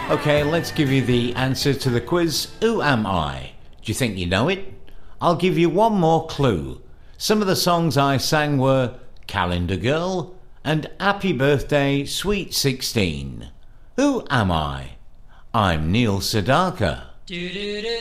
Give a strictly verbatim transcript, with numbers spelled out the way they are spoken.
Okay, let's give you the answer to the quiz. Who am I? Do you think you know it? I'll give you one more clue. Some of the songs I sang were Calendar Girl and Happy Birthday Sweet sixteen. Who am I? I'm Neil Sedaka.